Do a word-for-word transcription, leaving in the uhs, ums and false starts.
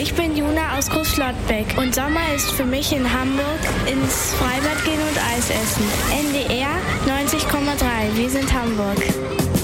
Ich bin Juna aus Großschlottbeck und Sommer ist für mich in Hamburg ins Freibad gehen und Eis essen. N D R neunzig Komma drei, wir sind Hamburg.